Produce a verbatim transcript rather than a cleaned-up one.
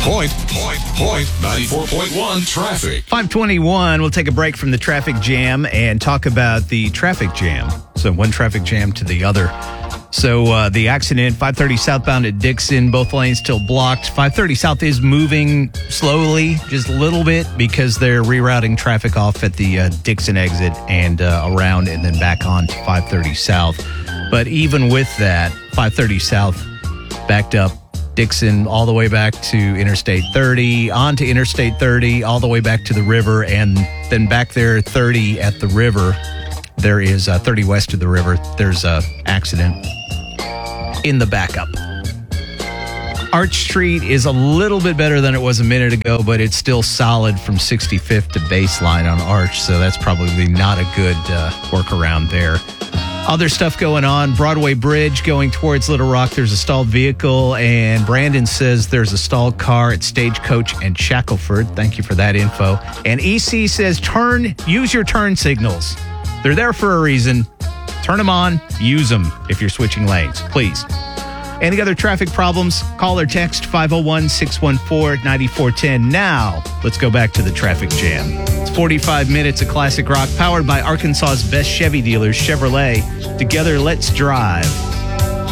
Point, point, point, ninety-four point one traffic. five twenty-one, we'll take a break from the traffic jam and talk about the traffic jam. So one traffic jam to the other. So uh, the accident, five thirty southbound at Dixon, both lanes still blocked. five thirty south is moving slowly, just a little bit, because they're rerouting traffic off at the uh, Dixon exit and uh, around and then back on to five thirty south. But even with that, five thirty south backed up Dixon all the way back to Interstate thirty, onto Interstate thirty, all the way back to the river, and then back there thirty at the river. There is uh, thirty west of the river. There's a accident in the backup. Arch Street is a little bit better than it was a minute ago, but it's still solid from sixty-fifth to Baseline on Arch, so that's probably not a good uh, workaround there. Other stuff going on, Broadway Bridge going towards Little Rock. There's a stalled vehicle, and Brandon says there's a stalled car at Stagecoach and Shackelford. Thank you for that info. And E C says turn, use your turn signals. They're there for a reason. Turn them on, use them if you're switching lanes, please. Any other traffic problems? Call or text five oh one, six one four, nine four one zero. Now, let's go back to the traffic jam. It's forty-five minutes of classic rock powered by Arkansas's best Chevy dealers, Chevrolet. Together, let's drive.